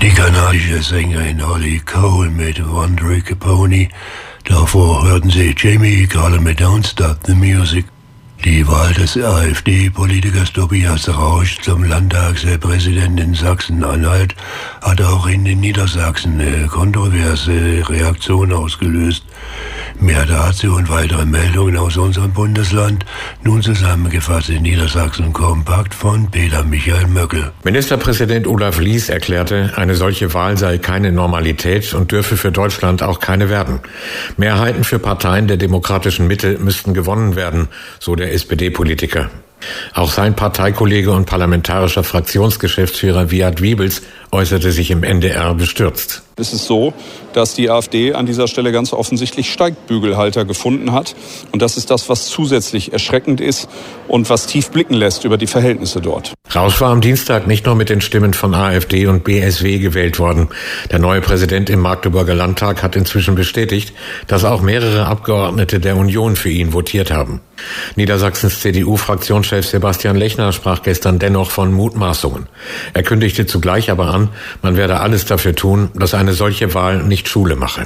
Die kanadische Sängerin Holly Cole mit Wandering Pony. Davor hörten Sie Jamie Cullum mit Don't Stop the Music. Die Wahl des AfD-Politikers Tobias Rausch zum Landtagspräsidenten in Sachsen-Anhalt hat auch in Niedersachsen eine kontroverse Reaktion ausgelöst. Mehr dazu und weitere Meldungen aus unserem Bundesland, nun zusammengefasst in Niedersachsen kompakt von Peter Michael Möckel. Ministerpräsident Olaf Lies erklärte, eine solche Wahl sei keine Normalität und dürfe für Deutschland auch keine werden. Mehrheiten für Parteien der demokratischen Mitte müssten gewonnen werden, so der SPD-Politiker. Auch sein Parteikollege und parlamentarischer Fraktionsgeschäftsführer Wiat Wiebels äußerte sich im NDR bestürzt. Es ist so, dass die AfD an dieser Stelle ganz offensichtlich Steigbügelhalter gefunden hat. Und das ist das, was zusätzlich erschreckend ist und was tief blicken lässt über die Verhältnisse dort. Rausch war am Dienstag nicht nur mit den Stimmen von AfD und BSW gewählt worden. Der neue Präsident im Magdeburger Landtag hat inzwischen bestätigt, dass auch mehrere Abgeordnete der Union für ihn votiert haben. Niedersachsens CDU-Fraktionschef Sebastian Lechner sprach gestern dennoch von Mutmaßungen. Er kündigte zugleich aber an, man werde alles dafür tun, dass eine solche Wahl nicht Schule mache.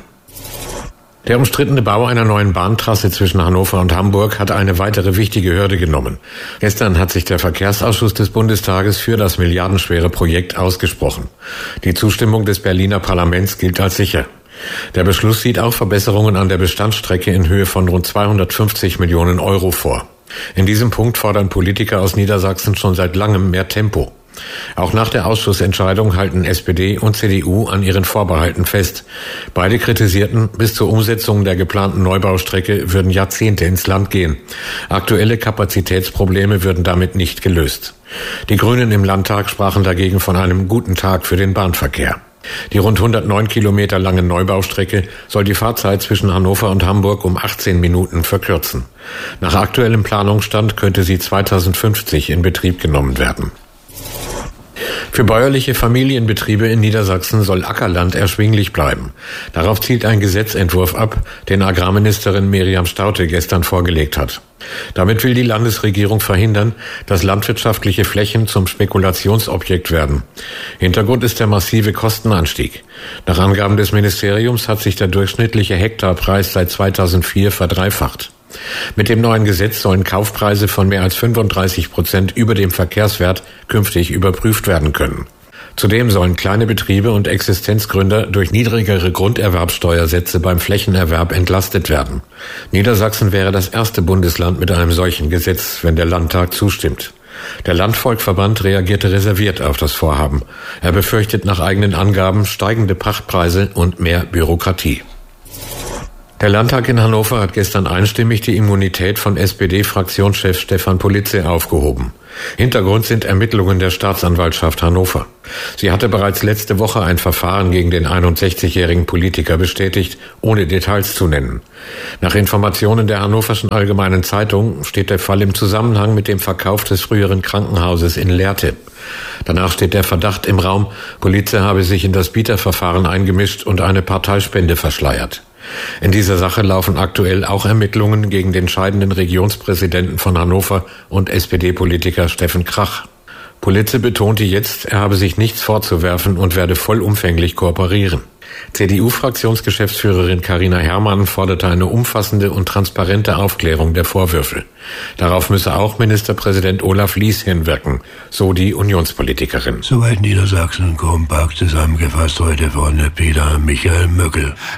Der umstrittene Bau einer neuen Bahntrasse zwischen Hannover und Hamburg hat eine weitere wichtige Hürde genommen. Gestern hat sich der Verkehrsausschuss des Bundestages für das milliardenschwere Projekt ausgesprochen. Die Zustimmung des Berliner Parlaments gilt als sicher. Der Beschluss sieht auch Verbesserungen an der Bestandsstrecke in Höhe von rund 250 Millionen Euro vor. In diesem Punkt fordern Politiker aus Niedersachsen schon seit langem mehr Tempo. Auch nach der Ausschussentscheidung halten SPD und CDU an ihren Vorbehalten fest. Beide kritisierten, bis zur Umsetzung der geplanten Neubaustrecke würden Jahrzehnte ins Land gehen. Aktuelle Kapazitätsprobleme würden damit nicht gelöst. Die Grünen im Landtag sprachen dagegen von einem guten Tag für den Bahnverkehr. Die rund 109 Kilometer lange Neubaustrecke soll die Fahrzeit zwischen Hannover und Hamburg um 18 Minuten verkürzen. Nach aktuellem Planungsstand könnte sie 2050 in Betrieb genommen werden. Für bäuerliche Familienbetriebe in Niedersachsen soll Ackerland erschwinglich bleiben. Darauf zielt ein Gesetzentwurf ab, den Agrarministerin Miriam Staudte gestern vorgelegt hat. Damit will die Landesregierung verhindern, dass landwirtschaftliche Flächen zum Spekulationsobjekt werden. Hintergrund ist der massive Kostenanstieg. Nach Angaben des Ministeriums hat sich der durchschnittliche Hektarpreis seit 2004 verdreifacht. Mit dem neuen Gesetz sollen Kaufpreise von mehr als 35% über dem Verkehrswert künftig überprüft werden können. Zudem sollen kleine Betriebe und Existenzgründer durch niedrigere Grunderwerbsteuersätze beim Flächenerwerb entlastet werden. Niedersachsen wäre das erste Bundesland mit einem solchen Gesetz, wenn der Landtag zustimmt. Der Landvolkverband reagierte reserviert auf das Vorhaben. Er befürchtet nach eigenen Angaben steigende Pachtpreise und mehr Bürokratie. Der Landtag in Hannover hat gestern einstimmig die Immunität von SPD-Fraktionschef Stefan Politze aufgehoben. Hintergrund sind Ermittlungen der Staatsanwaltschaft Hannover. Sie hatte bereits letzte Woche ein Verfahren gegen den 61-jährigen Politiker bestätigt, ohne Details zu nennen. Nach Informationen der Hannoverschen Allgemeinen Zeitung steht der Fall im Zusammenhang mit dem Verkauf des früheren Krankenhauses in Lehrte. Danach steht der Verdacht im Raum, Politze habe sich in das Bieterverfahren eingemischt und eine Parteispende verschleiert. In dieser Sache laufen aktuell auch Ermittlungen gegen den scheidenden Regionspräsidenten von Hannover und SPD-Politiker Steffen Krach. Politze betonte jetzt, er habe sich nichts vorzuwerfen und werde vollumfänglich kooperieren. CDU-Fraktionsgeschäftsführerin Carina Herrmann forderte eine umfassende und transparente Aufklärung der Vorwürfe. Darauf müsse auch Ministerpräsident Olaf Lies hinwirken, so die Unionspolitikerin. Soweit Niedersachsen kompakt zusammengefasst heute von Peter Michael Möckel.